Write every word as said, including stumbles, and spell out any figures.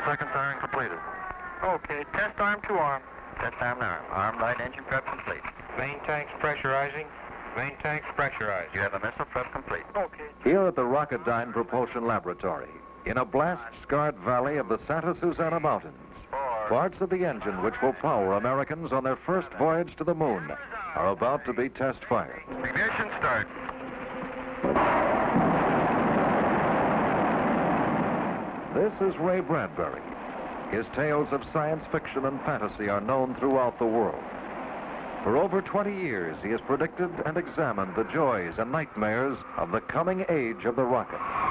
seconds, iron completed. Okay, test arm to arm. Test arm to arm. Arm light engine prep complete. Main tanks pressurizing. Main tanks pressurized. You have a missile prep complete. Okay. Here at the Rocketdyne Propulsion Laboratory, in a blast-scarred valley of the Santa Susana Mountains, parts of the engine which will power Americans on their first voyage to the moon are about to be test-fired. Ignition start. This is Ray Bradbury. His tales of science fiction and fantasy are known throughout the world. For over twenty years, he has predicted and examined the joys and nightmares of the coming age of the rocket.